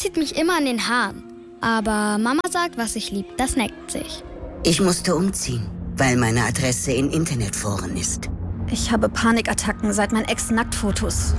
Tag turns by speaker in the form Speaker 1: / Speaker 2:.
Speaker 1: zieht mich immer an den Haaren. Aber Mama sagt, was ich lieb, das neckt sich.
Speaker 2: Ich musste umziehen, weil meine Adresse in Internetforen ist.
Speaker 3: Ich habe Panikattacken seit meinen Ex-Nacktfotos.